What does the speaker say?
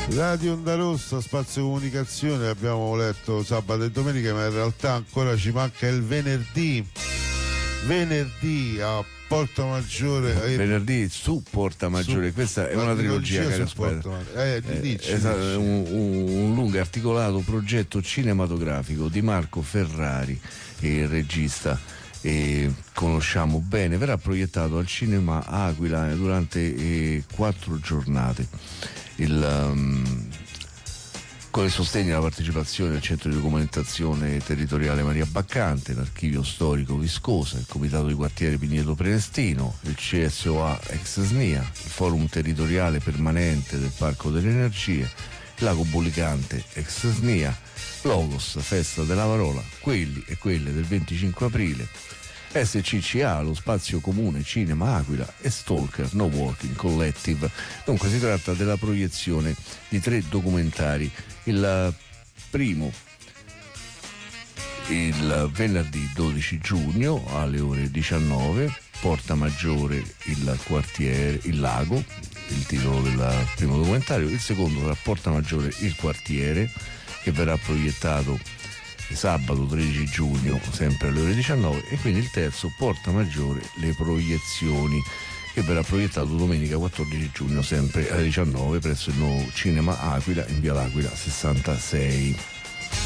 Radio Onda Rossa, Spazio Comunicazione, abbiamo letto sabato e domenica, ma in realtà ancora ci manca il venerdì a Porta Maggiore. Venerdì su Porta Maggiore, questa è una trilogia, caro un lungo e articolato progetto cinematografico di Marco Ferrari, il regista, conosciamo bene. Verrà proiettato al Cinema Aquila durante 4 giornate. Con il sostegno e la partecipazione del Centro di Documentazione Territoriale Maria Baccante, l'Archivio Storico Viscosa, il Comitato di Quartiere Pigneto Prenestino, il CSOA ex SNIA, il Forum Territoriale Permanente del Parco delle Energie, Lago Bullicante ex SNIA, Logos, Festa della Parola, quelli e quelle del 25 aprile, SCCA, lo Spazio Comune Cinema Aquila e Stalker No Working Collective. Dunque si tratta della proiezione di 3 documentari. Il primo il venerdì 12 giugno alle ore 19, Porta Maggiore, il quartiere, il lago, il titolo del primo documentario. Il secondo sarà Porta Maggiore, il quartiere, che verrà proiettato sabato 13 giugno sempre alle ore 19, e quindi il terzo Porta Maggiore, le proiezioni, che verrà proiettato domenica 14 giugno sempre alle 19 presso il nuovo Cinema Aquila in via l'Aquila 66.